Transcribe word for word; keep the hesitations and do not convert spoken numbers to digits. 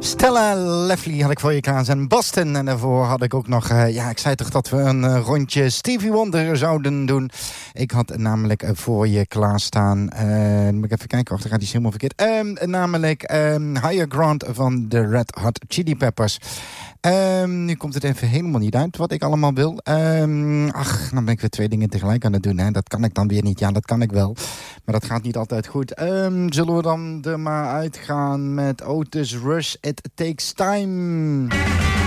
Stella Lively had ik voor je klaarstaan. Boston. En daarvoor had ik ook nog... Uh, ja, ik zei toch dat we een uh, rondje Stevie Wonder zouden doen. Ik had namelijk uh, voor je klaarstaan... Uh, moet ik even kijken, of dan gaat iets helemaal verkeerd. Uh, namelijk um, Higher Ground van de Red Hot Chili Peppers. Um, nu komt het even helemaal niet uit wat ik allemaal wil. Um, ach, dan ben ik weer twee dingen tegelijk aan het doen. Hè. Dat kan ik dan weer niet. Ja, dat kan ik wel. Maar dat gaat niet altijd goed. Um, zullen we dan er maar uitgaan met Otis Rush, It Takes Time.